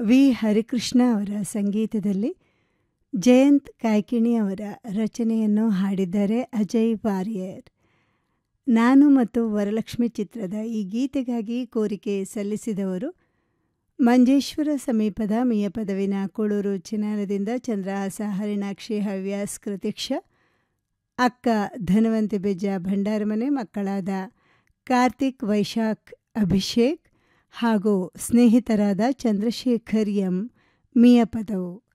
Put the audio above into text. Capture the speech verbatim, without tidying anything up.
V Harikrishna ಅವರ ಸಂಗೀತದಲ್ಲಿ ಜಯಂತ್ ಕಾಯ್ಕಿಣಿ ಅವರ ರಚನೆಯನ್ನು ಹಾಡಿದ್ದಾರೆ ಅಜಯ್ ವಾರಿಯರ್. ನಾನು ಮತ್ತು ವರಲಕ್ಷ್ಮಿ ಚಿತ್ರದ ಈ ಗೀತೆಗಾಗಿ ಕೋರಿಕೆ ಸಲ್ಲಿಸಿದವರು ಮಂಜೇಶ್ವರ ಸಮೀಪದ ಮಿಯಪದವಿನ ಕೋಳೂರು ಚಿನಾಲದಿಂದ ಚಂದ್ರಹಾಸ ಹರಿಣಾಕ್ಷಿ ಹವ್ಯಾಸ್ ಕೃತಿಕ್ಷ, ಅಕ್ಕ ಧನವಂತಿ ಬೆಜ್ಜ ಭಂಡಾರಮನೆ, ಮಕ್ಕಳಾದ ಕಾರ್ತಿಕ್ ವೈಶಾಖ್ ಅಭಿಷೇಕ್ ಹಾಗೂ ಸ್ನೇಹಿತರಾದ ಚಂದ್ರಶೇಖರ್ ಎಂ ಮಿಯಪದವು.